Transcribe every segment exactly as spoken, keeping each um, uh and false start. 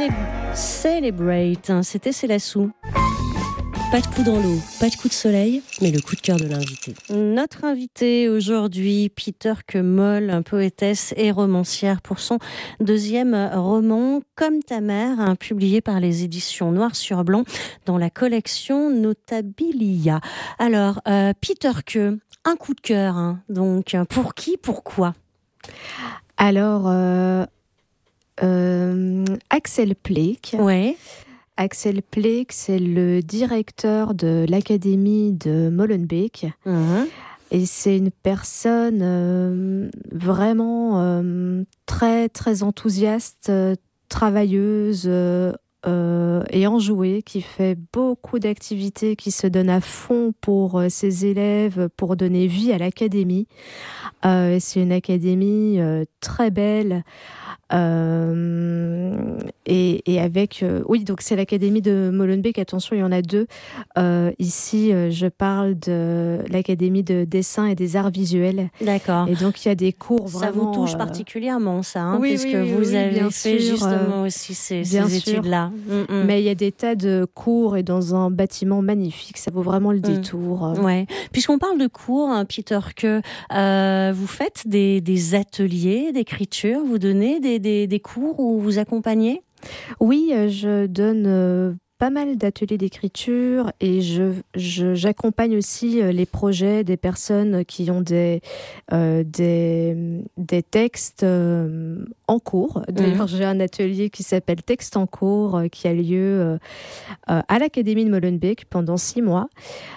Célé- Celebrate, hein, c'était Célassou. Pas de coup dans l'eau, pas de coup de soleil, mais le coup de cœur de l'invité. Notre invité aujourd'hui, Peter Kemol, poétesse et romancière pour son deuxième roman, Comme ta mère, hein, publié par les éditions Noir sur Blanc dans la collection Notabilia. Alors, euh, Peter Ke, un coup de cœur, hein, donc pour qui, pourquoi ? Alors, euh, euh, Axel Pleek. Ouais. Axel Pleek, c'est le directeur de l'Académie de Molenbeek. Mmh. Et c'est une personne euh, vraiment euh, très, très enthousiaste, euh, travailleuse euh, euh, et enjouée, qui fait beaucoup d'activités, qui se donne à fond pour euh, ses élèves, pour donner vie à l'Académie. Euh, c'est une académie euh, très belle. Euh, et, et avec euh, oui, donc c'est l'Académie de Molenbeek. Attention, il y en a deux. Euh, ici, euh, je parle de l'Académie de dessin et des arts visuels. D'accord. Et donc il y a des cours ça vraiment. vous touche euh... particulièrement, ça, hein, oui, puisque oui, oui, vous oui, avez bien fait sûr, justement euh, aussi ces, bien ces sûr. études-là. Mm-mm. Mais il y a des tas de cours et dans un bâtiment magnifique. Ça vaut vraiment le détour. Mm. Ouais. Puisqu'on parle de cours, hein, Peter Ke, euh, vous faites des, des ateliers d'écriture, vous donnez des, des, des cours où vous accompagnez ? Oui, je donne euh, pas mal d'ateliers d'écriture et je, je, j'accompagne aussi les projets des personnes qui ont des, euh, des, des textes euh, en cours. D'ailleurs, mmh. j'ai un atelier qui s'appelle Texte en cours euh, qui a lieu euh, à l'Académie de Molenbeek pendant six mois.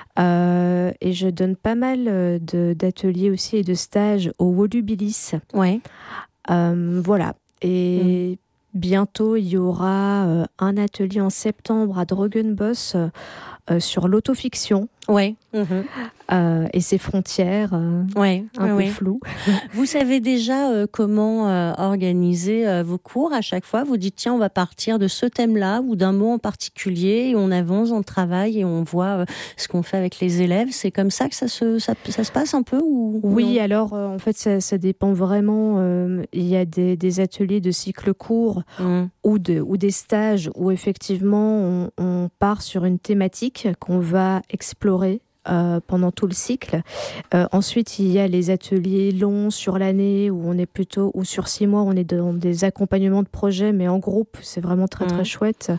Euh, et je donne pas mal de, d'ateliers aussi et de stages au Volubilis. Ouais. Euh, voilà. Et... Mmh. Bientôt, il y aura euh, un atelier en septembre à Drogenbos euh, sur l'autofiction. Ouais. Mmh. Euh, et ses frontières, euh, ouais. un ouais, peu ouais. floues. Vous savez déjà euh, comment euh, organiser euh, vos cours à chaque fois ? Vous dites, tiens, on va partir de ce thème-là ou d'un mot en particulier et on avance, on travaille et on voit euh, ce qu'on fait avec les élèves. C'est comme ça que ça se, ça, ça se passe un peu ou Oui, non ? alors euh, en fait, ça, ça dépend vraiment. Euh, il y a des, des ateliers de cycle court mmh. ou, de, ou des stages où effectivement on, on part sur une thématique qu'on va explorer. Euh, pendant tout le cycle. Euh, ensuite, il y a les ateliers longs sur l'année où on est plutôt, ou sur six mois, on est dans des accompagnements de projets, mais en groupe, c'est vraiment très, mmh. très chouette.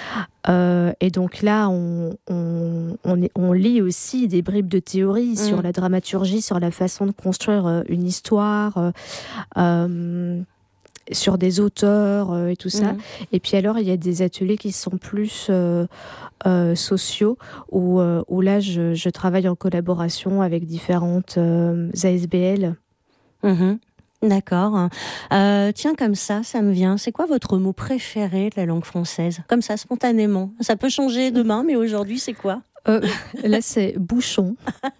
Euh, et donc là, on, on, on, est, on lit aussi des bribes de théorie mmh. sur la dramaturgie, sur la façon de construire une histoire, euh, sur des auteurs euh, et tout ça. Mmh. Et puis alors, il y a des ateliers qui sont plus euh, euh, sociaux, où, euh, où là, je, je travaille en collaboration avec différentes euh, A S B L. Mmh. D'accord. Euh, tiens, comme ça, ça me vient. C'est quoi votre mot préféré de la langue française ? Comme ça, spontanément. Ça peut changer demain, mais aujourd'hui, c'est quoi ? euh, Là, c'est bouchon.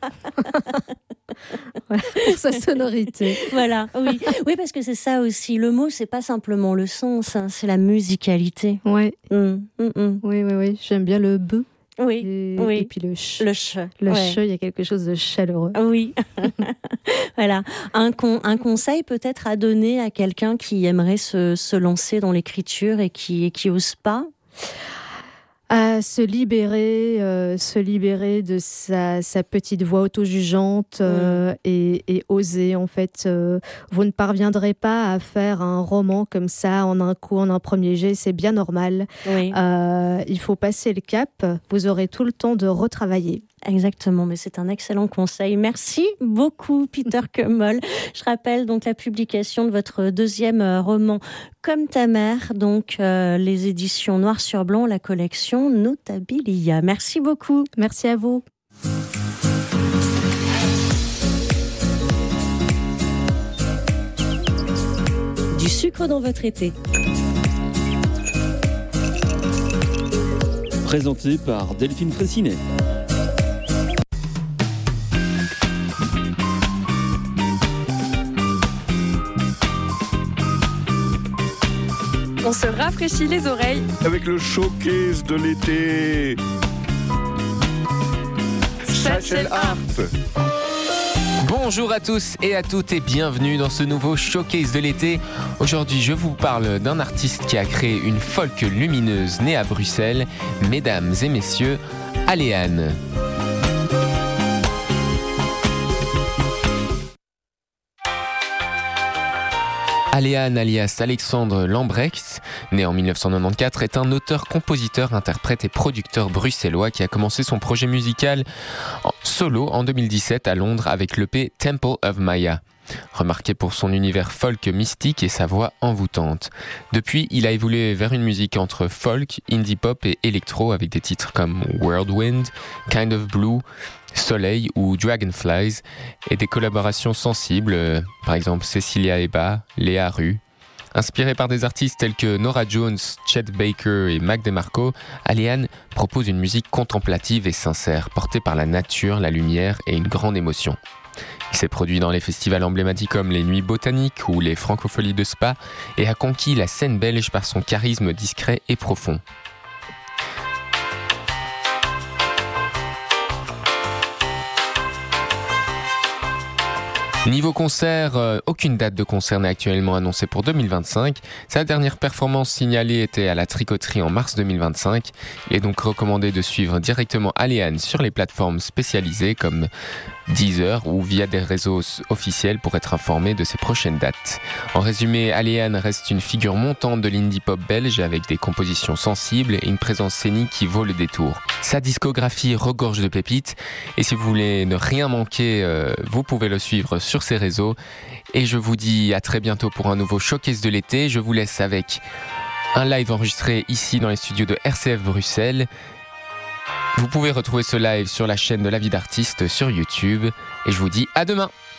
Voilà, pour sa sonorité. Voilà, oui. Oui, parce que c'est ça aussi. Le mot, c'est pas simplement le sens, hein, c'est la musicalité. Ouais. Mmh, mmh, mmh. Oui, oui, oui. J'aime bien le b. Oui, et, oui. Et puis le ch. Le ch. Le ouais. ch, il y a quelque chose de chaleureux. Oui. Voilà. Un, con, un conseil peut-être à donner à quelqu'un qui aimerait se, se lancer dans l'écriture et qui, et qui ose pas ? À se libérer, euh, se libérer de sa, sa petite voix auto-jugeante euh, mmh. et, et oser. En fait, euh, vous ne parviendrez pas à faire un roman comme ça en un coup, en un premier jet. C'est bien normal. Oui. Euh, il faut passer le cap. Vous aurez tout le temps de retravailler. Exactement, mais c'est un excellent conseil. Merci beaucoup, Peter Kemol. Je rappelle donc la publication de votre deuxième roman, Comme ta mère, donc euh, les éditions Noir sur Blanc, la collection Notabilia. Merci beaucoup. Merci à vous. Du sucre dans votre été. Présenté par Delphine Fraissinet. On se rafraîchit les oreilles avec le showcase de l'été. Satchel Art. Bonjour à tous et à toutes et bienvenue dans ce nouveau showcase de l'été. Aujourd'hui, je vous parle d'un artiste qui a créé une folk lumineuse née à Bruxelles. Mesdames et messieurs, Aléane. Aléane alias Alexandre Lambrecht, né en dix-neuf cent quatre-vingt-quatorze, est un auteur, compositeur, interprète et producteur bruxellois qui a commencé son projet musical en solo en deux mille dix-sept à Londres avec l'E P Temple of Maya. Remarqué pour son univers folk mystique et sa voix envoûtante. Depuis, il a évolué vers une musique entre folk, indie pop et électro avec des titres comme Whirlwind, Kind of Blue, Soleil ou Dragonflies et des collaborations sensibles, euh, par exemple Cecilia Eba, Léa Rue. Inspiré par des artistes tels que Nora Jones, Chet Baker et Mac DeMarco, Aléane propose une musique contemplative et sincère, portée par la nature, la lumière et une grande émotion. Il s'est produit dans les festivals emblématiques comme les Nuits Botaniques ou les Francopholies de Spa et a conquis la scène belge par son charisme discret et profond. Niveau concert, euh, aucune date de concert n'est actuellement annoncée pour deux mille vingt-cinq. Sa dernière performance signalée était à la Tricoterie en mars deux mille vingt-cinq. Il est donc recommandé de suivre directement Aléane sur les plateformes spécialisées comme Deezer ou via des réseaux officiels pour être informé de ses prochaines dates. En résumé, Aléane reste une figure montante de l'indie pop belge avec des compositions sensibles et une présence scénique qui vaut le détour. Sa discographie regorge de pépites et si vous voulez ne rien manquer, euh, vous pouvez le suivre sur ses réseaux. Et je vous dis à très bientôt pour un nouveau showcase de l'été. Je vous laisse avec un live enregistré ici dans les studios de R C F Bruxelles. Vous pouvez retrouver ce live sur la chaîne de La Vie d'Artiste sur YouTube. Et je vous dis à demain!